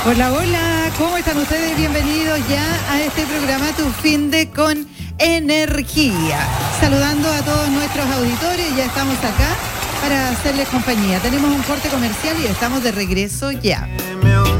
Hola, hola, ¿cómo están ustedes? Bienvenidos ya a este programa Tu Finde con Energía. Saludando a todos nuestros auditores, ya estamos acá para hacerles compañía. Tenemos un corte comercial y estamos de regreso ya.